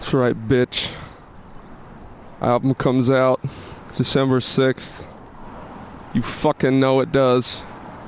That's right, bitch. Album comes out December 6th. You fucking know it does.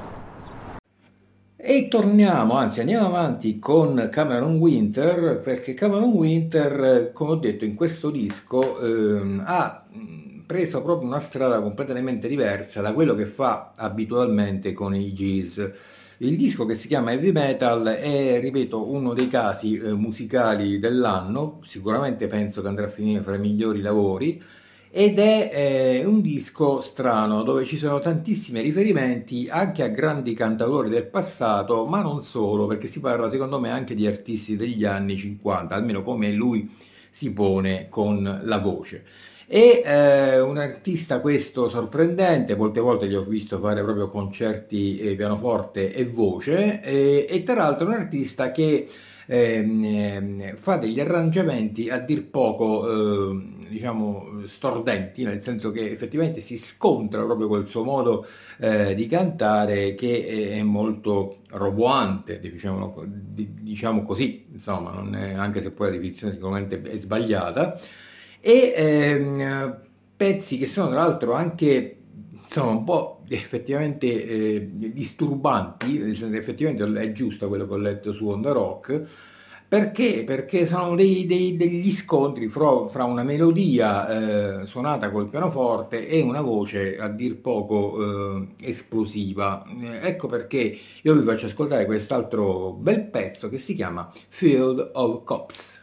E torniamo, anzi andiamo avanti con Cameron Winter, perché Cameron Winter, come ho detto, in questo disco ha preso proprio una strada completamente diversa da quello che fa abitualmente con i Gees. Il disco, che si chiama Heavy Metal, è, ripeto, uno dei casi musicali dell'anno, sicuramente penso che andrà a finire fra i migliori lavori. Ed è un disco strano dove ci sono tantissimi riferimenti anche a grandi cantautori del passato, ma non solo, perché si parla secondo me anche di artisti degli anni 50, almeno come lui si pone con la voce. E un artista questo sorprendente, molte volte gli ho visto fare proprio concerti pianoforte e voce, e tra l'altro un artista che fa degli arrangiamenti a dir poco, diciamo, stordenti, nel senso che effettivamente si scontra proprio col suo modo di cantare, che è molto roboante, diciamo così, insomma, anche se poi la definizione sicuramente è sbagliata, e pezzi che sono tra l'altro anche insomma un po' effettivamente disturbanti, nel senso che effettivamente è giusto quello che ho letto su On The Rock, perché? Perché sono degli scontri fra una melodia suonata col pianoforte e una voce a dir poco esplosiva. Ecco perché io vi faccio ascoltare quest'altro bel pezzo che si chiama Field of Cops.